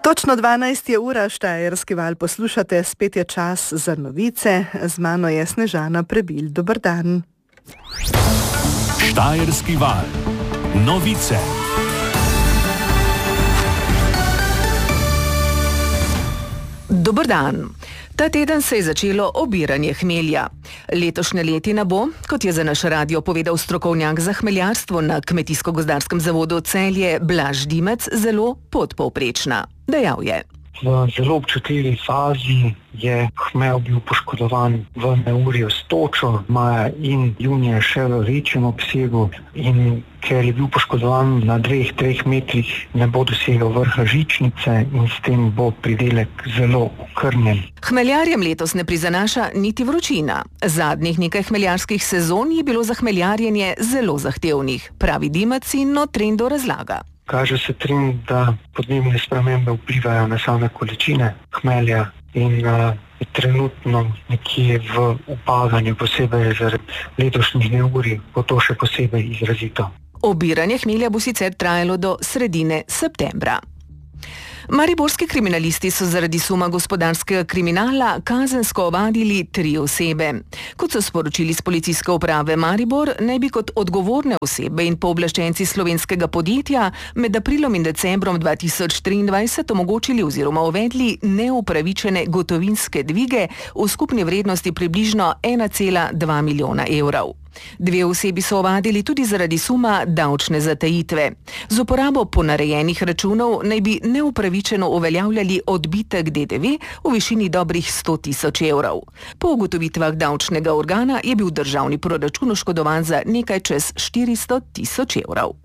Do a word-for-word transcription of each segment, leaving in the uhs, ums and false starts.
Točno dvanajst je ura, Štajerski val poslušate, spet je čas za novice. Z mano je Snežana Prebil. Dober dan. Štajerski val. Novice. Dober dan. Ta teden se je začelo obiranje hmelja. Letošnja letina bo, kot je za naš radio povedal strokovnjak za hmeljarstvo na Kmetijsko-gozdarskem zavodu Celje Blaž Dimec, zelo podpovprečna. Dejal je: V zelo občutljivi fazi je hmelj bil poškodovan v neurju s točo, maja in junija še v večjem obsegu, in ker je bil poškodovan na dveh, treh metrih, ne bo dosegel vrha žičnice in s tem bo pridelek zelo okrnjen. Hmeljarjem letos ne prizanaša niti vročina. Zadnjih nekaj hmeljarskih sezon je bilo za hmeljarjenje zelo zahtevnih, pravi Dimec in o trendu razlaga. Kaže se trend, da podnebne spremembe vplivajo na same količine hmelja in uh, je trenutno nekje v upadanju, posebej zaradi letošnjih neurij, bo to še posebej izrazito. Obiranje hmelja bo sicer trajalo do sredine septembra. Mariborski kriminalisti so zaradi suma gospodarskega kriminala kazensko ovadili tri osebe. Kot so sporočili z policijske uprave Maribor, naj bi kot odgovorne osebe in pooblaščenci slovenskega podjetja med aprilom in decembrom dva tisoč triindvajset omogočili oziroma uvedli neupravičene gotovinske dvige v skupni vrednosti približno ena cela dva milijona evrov. Dve osebi so ovadili tudi zaradi suma davčne zatajitve. Z uporabo ponarejenih računov naj bi neupravičeno uveljavljali odbitek D D V v višini dobrih sto tisoč evrov. Po ugotovitvah davčnega organa je bil državni proračun oškodovan za nekaj čez štiristo tisoč evrov.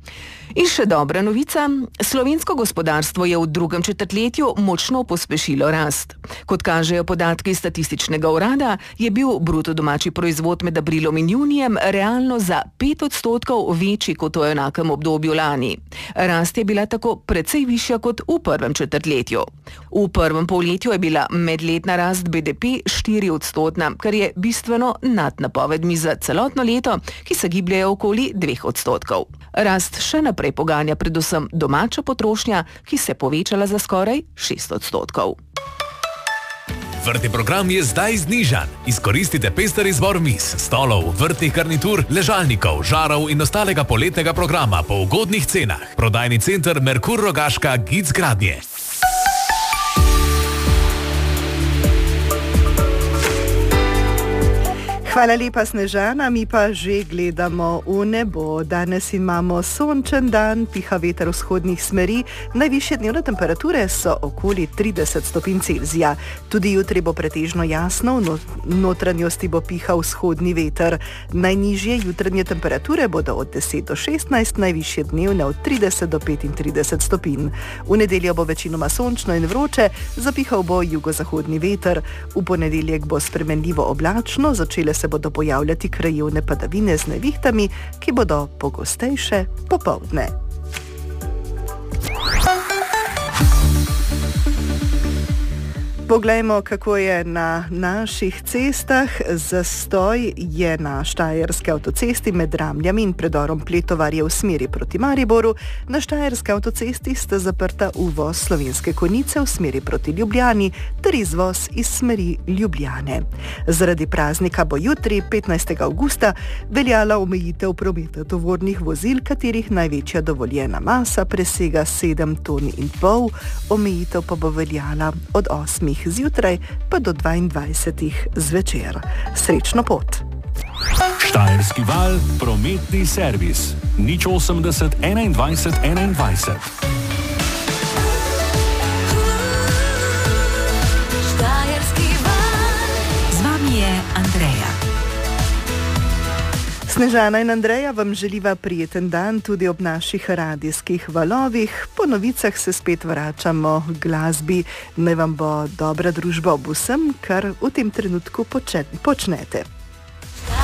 In še dobra novica, slovensko gospodarstvo je v drugem četrtletju močno pospešilo rast. Kot kažejo podatki statističnega urada, je bil bruto domači proizvod med aprilom in junijem realno za pet odstotkov večji kot v enakem obdobju lani. Rast je bila tako precej višja kot v prvem četrtletju. V prvem polletju je bila medletna rast B D P štiri odstotna, kar je bistveno nad napovedmi za celotno leto, ki se gibljejo okoli dveh odstotkov. Rast še naprej poganja predvsem domača potrošnja, ki se je povečala za skoraj šest odstotkov. Vrtni program je zdaj znižan. Izkoristite pester izbor miz, stolov, vrtnih garnitur, ležalnikov, žarov in ostalega poletnega programa po ugodnih cenah. Prodajni center Merkur Rogaška Gic Gradnje. Hvala lepa, Snežana, mi pa že gledamo v nebo. Danes imamo sončen dan, piha veter vzhodnih smeri, najvišje dnevne temperature so okoli trideset stopinj Celzija. Tudi jutri bo pretežno jasno, v notranjosti bo pihal vzhodni veter. Najnižje jutranje temperature bodo od deset do šestnajst, najvišje dnevne od trideset do petintrideset stopinj. V nedeljo bo večinoma sončno in vroče, zapihal bo jugozahodni veter. V ponedeljek bo spremenljivo oblačno, začele se bodo pojavljati krajevne padavine z nevihtami, ki bodo pogostejše popoldne. Poglejmo, kako je na naših cestah. Zastoj je na štajerski avtocesti med Ramljami in predorom Pletovarje v smeri proti Mariboru. Na štajerski avtocesti sta zaprta uvoz Slovenske Konjice v smeri proti Ljubljani ter izvoz iz smeri Ljubljane. Zaradi praznika bo jutri, petnajstega avgusta, veljala omejitev prometa tovornih vozil, katerih največja dovoljena masa presega sedem ton in pol, omejitev pa bo veljala od osmih zjutraj pa do dvaindvajsetih zvečer. Srečno pot! Štajerski val, prometni servis. nič osemdeset enaindvajset enaindvajset. Štajerski val. Z vami je Andreja. Snežana in Andreja vam želiva prijeten dan tudi ob naših radijskih valovih. Po novicah se spet vračamo k glasbi. Naj vam bo dobra družba ob vsem, kar v tem trenutku počnete.